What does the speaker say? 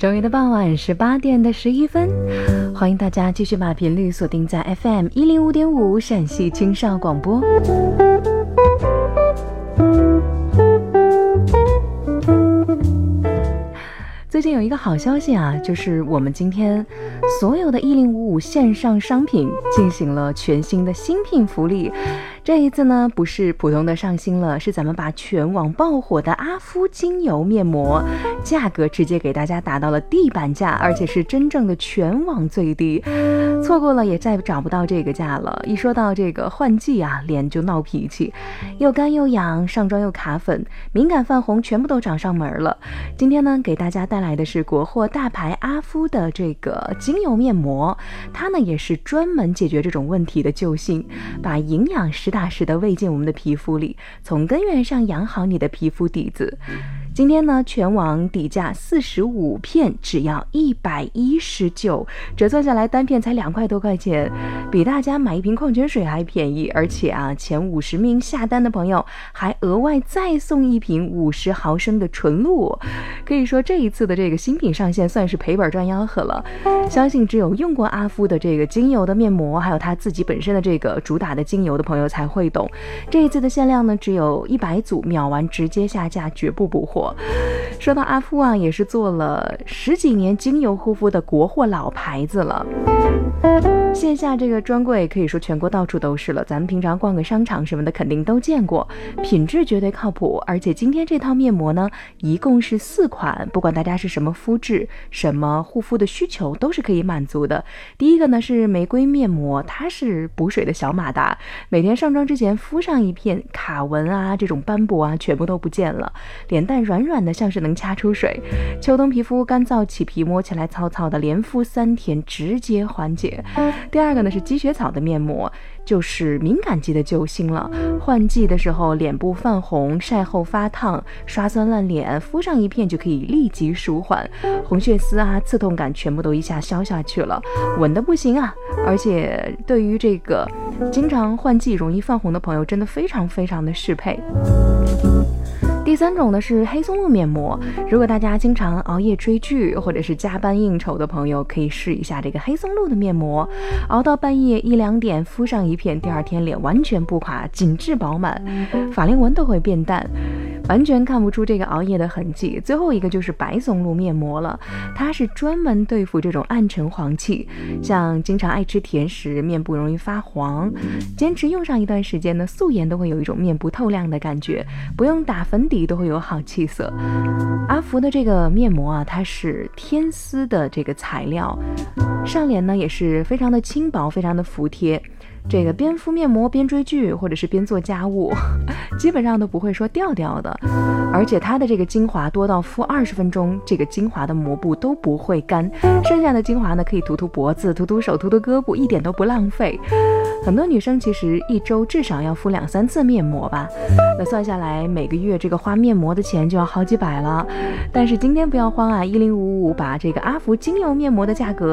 周一的傍晚18点的11分，欢迎大家继续把频率锁定在 FM 105.5陕西青少广播。最近有一个好消息啊，就是我们今天所有的1055线上商品进行了全新的新品福利。这一次呢，不是普通的上新了，是咱们把全网爆火的阿肤精油面膜价格直接给大家打到了地板价，而且是真正的全网最低，错过了也再找不到这个价了。一说到这个换季啊，脸就闹脾气，又干又痒，上妆又卡粉，敏感泛红全部都找上门了。今天呢，给大家带来的是国货大牌阿肤的这个精油面膜，它呢也是专门解决这种问题的救星，把营养实打实的喂进我们的皮肤里，从根源上养好你的皮肤底子。今天呢，全网底价45片只要119，折算下来单片才2块多块钱，比大家买一瓶矿泉水还便宜。而且啊，前50名下单的朋友还额外再送一瓶50毫升的纯露。可以说这一次的这个新品上线算是赔本赚吆喝了。相信只有用过阿肤的这个精油的面膜，还有它自己本身的这个主打的精油的朋友才会懂。这一次的限量呢，只有100组，秒完直接下架，绝不补货。说到阿肤啊，也是做了10几年精油护肤的国货老牌子了。线下这个专柜可以说全国到处都是了，咱们平常逛个商场什么的肯定都见过，品质绝对靠谱。而且今天这套面膜呢，一共是4款，不管大家是什么肤质、什么护肤的需求，都是可以满足的。第一个呢是玫瑰面膜，它是补水的小马达，每天上妆之前敷上一片，卡纹啊这种斑驳啊全部都不见了，脸蛋软软的像是能掐出水。秋冬皮肤干燥起皮，摸起来糙糙的，连敷3天直接缓解。第二个呢是积雪草的面膜，就是敏感肌的救星了。换季的时候脸部泛红、晒后发烫、刷酸烂脸，敷上一片就可以立即舒缓，红血丝啊、刺痛感全部都一下消下去了，稳的不行啊！而且对于这个经常换季容易泛红的朋友，真的非常非常的适配。第3种呢是黑松露面膜，如果大家经常熬夜追剧或者是加班应酬的朋友，可以试一下这个黑松露的面膜，熬到半夜1、2点敷上一片，第2天脸完全不垮，紧致饱满，法令纹都会变淡，完全看不出这个熬夜的痕迹。最后一个就是白松露面膜了，它是专门对付这种暗沉黄气，像经常爱吃甜食、面部容易发黄，坚持用上一段时间呢，素颜都会有一种面部透亮的感觉，不用打粉底都会有好气色。阿肤的这个面膜啊，它是天丝的这个材料，上脸呢也是非常的轻薄，非常的服帖。这个边敷面膜边追剧或者是边做家务，基本上都不会说掉的。而且它的这个精华多到敷20分钟，这个精华的膜布都不会干，剩下的精华呢可以涂涂脖子、涂涂手、涂涂胳膊，一点都不浪费。很多女生其实1周至少要敷2、3次面膜吧，那算下来每个月这个花面膜的钱就要好几百了。但是今天不要慌啊，1055把这个阿肤精油面膜的价格